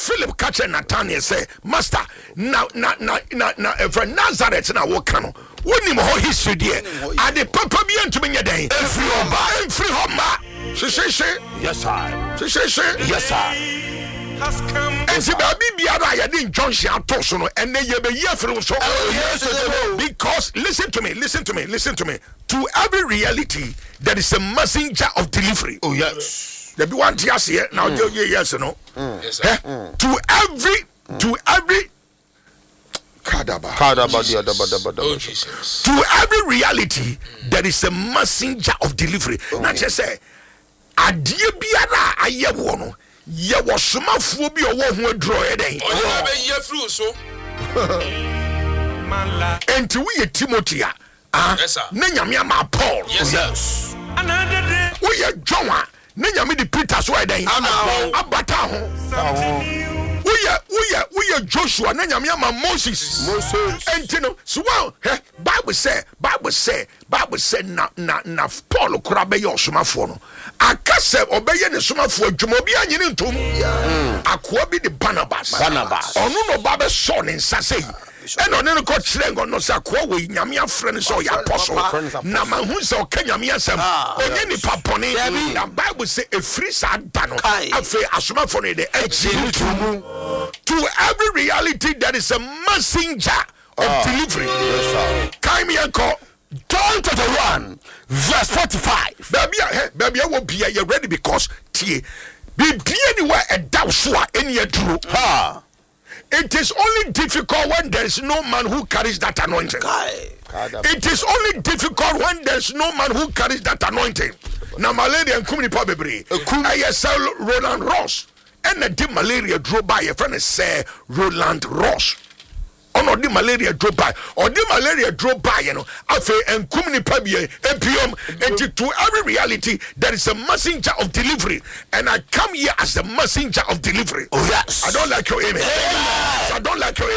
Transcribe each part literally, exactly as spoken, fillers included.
Philip catch Nathaniel say, Master, now now now now now for Nazareth now what can woni mo history there. And the papa bi antumi nya den. Every homa, every homa. She say say, yes sir. She say say, yes sir. And see, baby, I didn't John Shantoso, and then you be here for so. Because listen to me, listen to me, listen to me. To every reality, there is a messenger of delivery. Oh yes. There be one tears here now. Mm. Yes or no? Mm. Yes, eh? mm. To every, mm. to every. Kadaba. Kadaba. Oh, Jesus. To every reality, mm. there is a messenger of delivery. Oh. Now just say, Adia biara ayewono. Ye was suma phobia wo ho draw e den. Oh, be ye flu so. Enti we ye Timothy a. Ah. Yes sir. Na nyame ama Paul. Yes yes. Another day. We ye John a. Na nyame di Peter so e den. Abata ho. We ye we ye we ye Joshua na nyame ama Moses. Moses. Enti no so wow, eh Bible say, Bible say, Bible say na na na Paul kura be ye osomafo no. Akase obeye ne somafo adwuma bi anyine ntom. Akoa bi de Barnabas. Barnabas. Onu no ba be so ne nsase yi. And on any court slang no sa kwa we nyame friend so ya apostle na mahu se o ka nyame asem onye ni papone na Bible say a free sad dano afi asomafo no de echi to every reality there is a messenger of delivery. Kaimi enko John chapter one verse forty-five. Baby baby I will be you ready because tie be be anywhere a doubt so any true. Ha. It is only difficult when there is no man who carries that anointing. It is only difficult when there is no man who carries that anointing. Now malaria and kumni pabebre. I sell Roland Ross. And the deep malaria drove by a friend say Roland Ross. Or not the malaria drove by, or the malaria drove by, you know. Afe and kumni pabie epium and to every reality there is a messenger of delivery, and I come here as the messenger of delivery. Oh yes. I don't like your amen. Yes. I don't like your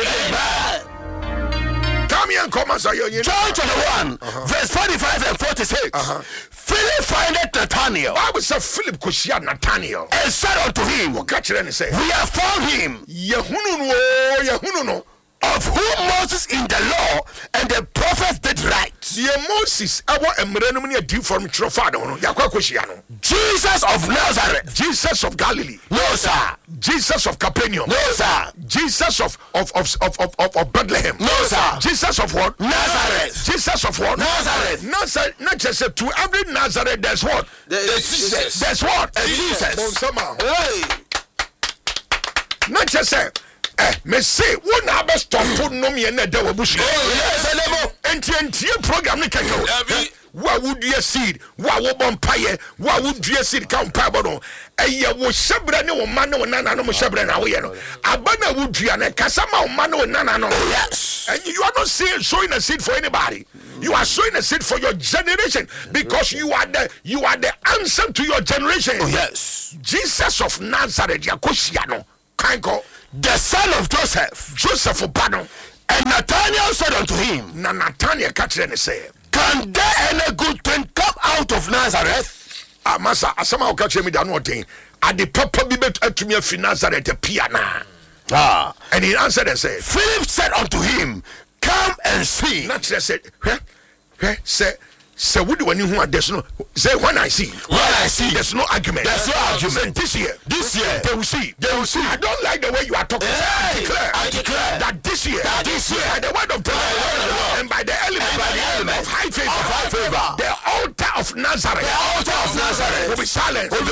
amen. Come here and come as I you. John twenty-one, uh-huh. verse forty-five and forty-six. Uh-huh. Philip findeth Nathaniel. Bible said Philip kushia Nathaniel and said unto him, "What catch and say? We have found him. Yehunu no, Yehunu no." Of whom Moses in the law and the prophets did write. The Moses, our emrenum due from Trofano, Yakwakoshiano. Jesus of Nazareth, Jesus of Galilee, no sir. Jesus of Capernaum, no sir. Jesus of of of of of, of, of Bethlehem, no sir. Jesus of what? Nazareth. Jesus of what? Nazareth. Nazareth. Not just to every Nazareth. There's what? There's Jesus. There's what? A Jesus. Hey. Not just say. Eh, me say, one have stop to no me and the bush. Oh, yes, and the program. What would you seed? What would bumpire? What would you seed count pabano? A year was Sabra no man, no nana, no Sabra now. Abana would you and a Casama mano nana? Yes, and you are not saying sowing a seed for anybody. You are sowing a seed for your generation because you are the you are the answer to your generation. Oh, yes, Jesus of Nazareth, Yakoshiano, can't go. The son of Joseph, Joseph Obano, and Nathaniel said unto him, Na Nathaniel catch and say, can there any good thing come out of Nazareth? Ah, Master, I somehow catch me down one thing. At the papa be better to me of Nazareth, a piano. Ah, and he answered and said, Philip said unto him, come and see. Nathaniel said, Huh? Huh? Say, so what do you want? There's no say when I see when I see there's no argument. There's no argument. This year, this year they will see. They will see. I don't like the way you are talking. Hey, I declare, I declare that this year, that this year, by the word of God and by the element, by the element of high favor, of high favor, the altar of Nazareth, the altar of Nazareth will be silent. Will be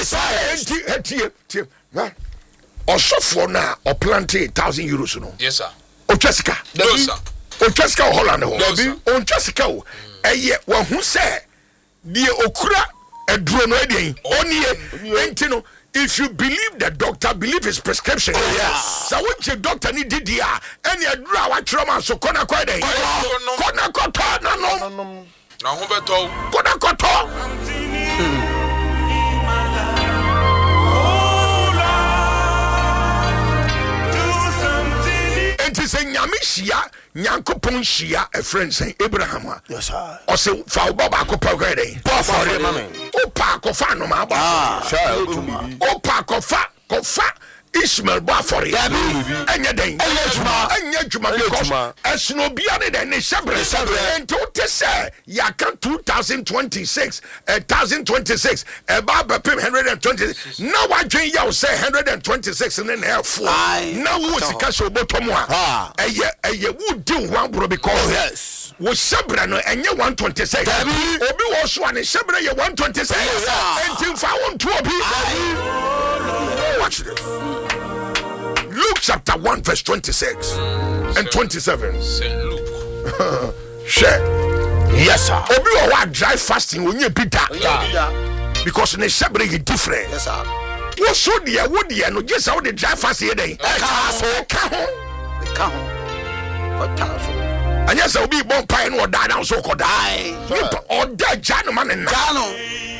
silent. Osofo na o planted thousand euros no. Yes sir. O Jessica. No sir. O Jessica Holland ho. O Jessica. Eye wa hu say die okura eduro no edin onie enti if you believe the doctor believe his prescription. Oh yes. So what your doctor need dia any eduro a wa troma so kona kwa den kona koto na no na ho beto kona koto. Say Nyamishia, Nyankopon Shia, a friend saying Abraham. Yes, sir. Or say Falbaba Copagade. Papa, mammy. O Park of Fanoma. Ah, sure. O Park of Fat, Kofa. Ishmael bo afori anya den anya juma because esno bia ne den ne shebre ento te say ya kan two thousand twenty-six one thousand twenty-six e ba ba one hundred twenty now I dwen ya say one hundred twenty-six in na fo now wo sika so botom a eye eye wo di one bro because yes wo shebre no enye one twenty-six obi wo so ane shebre ye one twenty-six enti fa won to obi watch this. Luke chapter one verse twenty-six and twenty-seven. Saint Luke. Share. Yes sir. Obi o wa dry fasting when you bida. Because ne shebre is different. Yes sir. Wo so dia wo dia no just how the dry fasting dey. E ka so ka ho. E ka ho. What ta so. Anya say obi bon pai no da down so ko die. O da jano man na. Jano.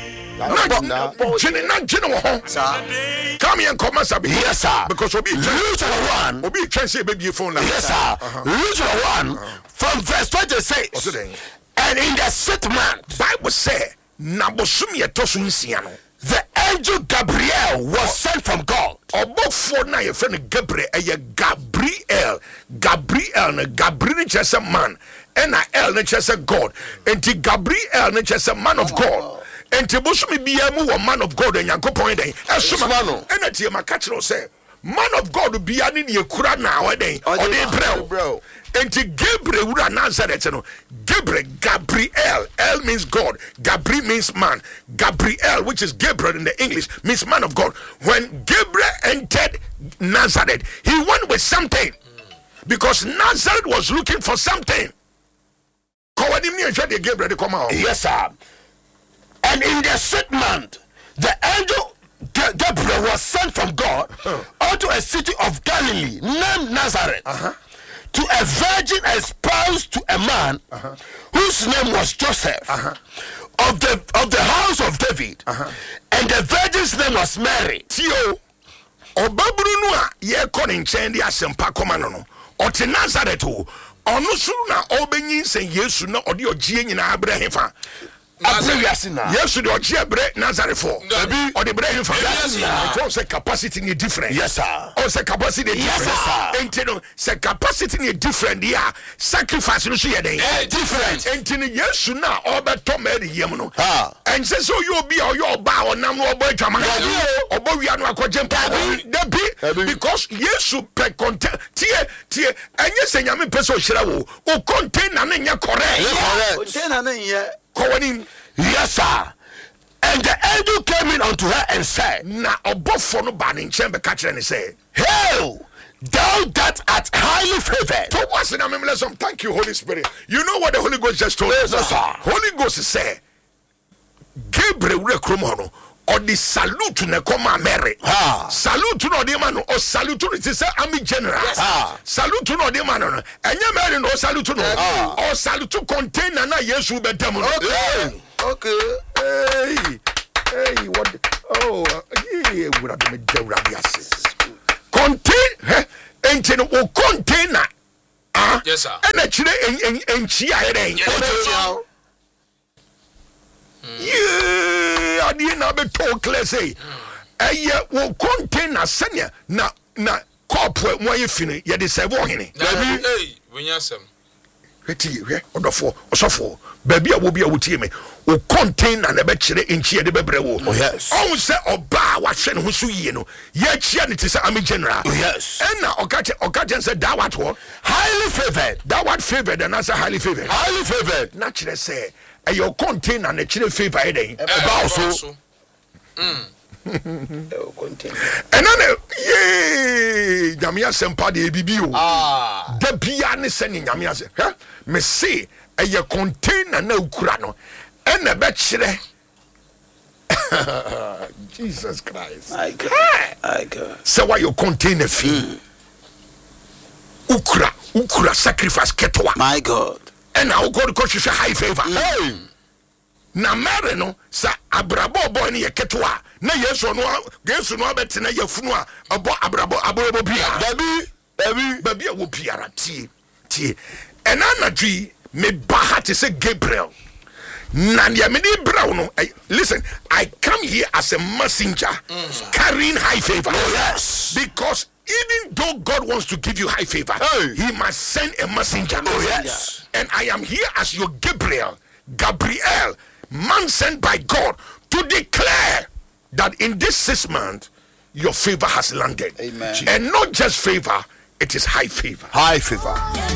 Jini na jini wo ho. Come here and come us. Yes sir. Because obi Luke one. Obi say baby phone now. Yes sir. Luke one from verse twenty-six. And in the sixth month, Bible say na bosum ye tosu nsia no. The angel Gabriel was sent from God. Obofo na ye friend Gabriel eye Gabriel. Gabriel na Gabriel just a man. And na El na just a God. And Gabriel na just a man of God. And Tibusumi be a man of God and Yankopon day. As Sumano, and at your Macatro say, man of God will be an in your Kura nowadays, or they bro. And to Gabriel would announce that Gabriel, Gabriel, El means God, Gabriel means man, Gabriel, which is Gabriel in the English, means man of God. When Gabriel entered Nazareth, he went with something because Nazareth was looking for something. Yes, sir. And in the sixth month, the angel Gabriel was sent from God uh-huh. unto a city of Galilee named Nazareth uh-huh. to a virgin espoused to a man uh-huh. whose name was Joseph uh-huh. of the of the house of David, uh-huh. and the virgin's name was Mary. Tio Obabrunua ye konin chendi asempa komano no ote Nazareth o ono suru na obenyin sen Yesu na ode ogie nyina Abraham. Yes, you do Jebre Nazareth for or the brain for that. Capacity is different. Yes, sir. Also, capacity is different. And you know, capacity is different. Yeah, sacrifice is different. And you yes, you know, all that Tom Eddie Yamuno. And says so you'll be or your bow or Namu or boy Jama or Boyano Kojam because yes, you pay content. Tia, tia, and yes, and Yamin Peso Shirawo or contain and then correct. Yes, sir. And the angel came in unto her and said, na obofo no ba in chamber catch and say, hail, thou that art highly favored. To what's in a lesson? Thank you, Holy Spirit. You know what the Holy Ghost just told us? Yes, sir. Holy Ghost say, Gabriel Rekromono. Or the salute na koma Mary. Ah. Salute no de man or salute it is army general. Yes. Ah. Salute no de man no. Enya Mary no salute no. Ah. Or salute contain na Yesu be dem no. Okay. Okay. Hey. Hey, what the, oh, yeah, would have been the contain eh enti no o contain na. Ah. Yes sir. And actually en en chia ere. Yes. Yeah, I didn't have a talk, let's say. A will contain a senior na na corporate why you finish. Yet the seven baby, when you some pretty on the four or so for baby, I will be able to me. Will contain and a betchere in cheer the baby. Oh, yes. Oh, say, or bar, what send who see you know. Yet, it is a general. Yes. And now, Okajan said, that what highly favored. That what favored and answer highly favored. Highly favored. Naturally say. And your contain and the children favor a about so. And then, yay, Yamia Sempadi B B U. Ah, the piano sending Yamia, huh? Me say, a your contain and no crano, and a bachelor. Jesus Christ, I go, I go. So, why you contain a fee? Ukra, Ukra sacrifice ketwa. My God. And now God coaches a high favor. Hey. Na Mary no sa abrabo boy ni yeketwa na Yesu no Yesu no abeti na yafunu a abo abrabo abobo bia baby baby baby a wo biara tie tie ena na dwi me ba ha te se Gabriel Listen, I come here as a messenger mm. carrying high favor. Oh, yes. Because even though God wants to give you high favor, hey. He must send a messenger. Oh, yes. And I am here as your Gabriel, Gabriel, man sent by God to declare that in this six months, your favor has landed. Amen. And not just favor, it is high favor. High favor.